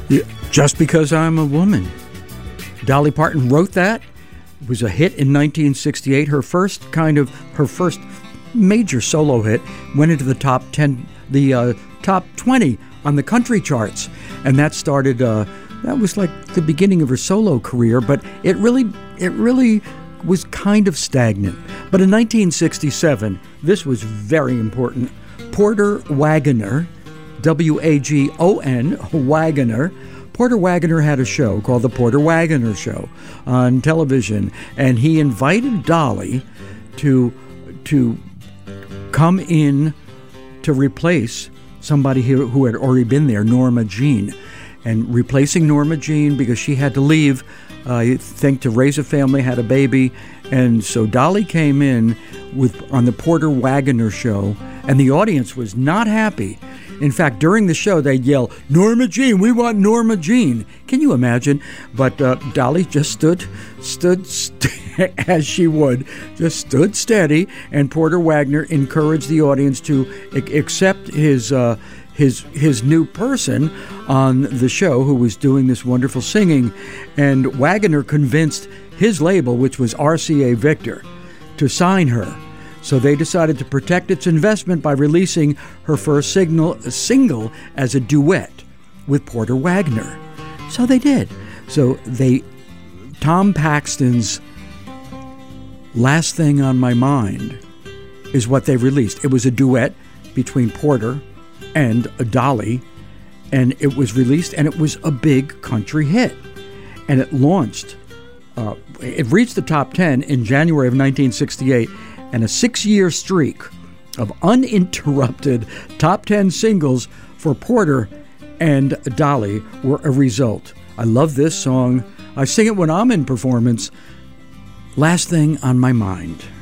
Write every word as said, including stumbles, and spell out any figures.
Yeah, Just Because I'm a Woman. Dolly Parton wrote that. It was a hit in nineteen sixty-eight. Her first kind of, her first major solo hit went into the top ten, the uh, top twenty on the country charts. And that started, uh, that was like the beginning of her solo career, but it really, it really was kind of stagnant. But in nineteen sixty-seven, this was very important. Porter Wagoner, W A G O N, Wagoner. Porter Wagoner had a show called The Porter Wagoner Show on television, and he invited Dolly to to come in to replace somebody who, who had already been there, Norma Jean. And replacing Norma Jean because she had to leave, uh, I think, to raise a family, had a baby. And so Dolly came in with on the Porter Wagoner Show, and the audience was not happy. In fact, during the show, they'd yell, "Norma Jean, we want Norma Jean." Can you imagine? But uh, Dolly just stood, stood st- as she would, just stood steady, and Porter Wagoner encouraged the audience to a- accept his uh, his his new person on the show who was doing this wonderful singing. And Wagoner convinced his label, which was R C A Victor, to sign her. So they decided to protect its investment by releasing her first signal, single as a duet with Porter Wagoner. So they did. So they, Tom Paxton's Last Thing on My Mind is what they released. It was a duet between Porter and Dolly, and it was released, and it was a big country hit. And it launched, uh, it reached the top ten in January of nineteen sixty-eight, and a six-year streak of uninterrupted top ten singles for Porter and Dolly were a result. I love this song. I sing it when I'm in performance. Last Thing on My Mind.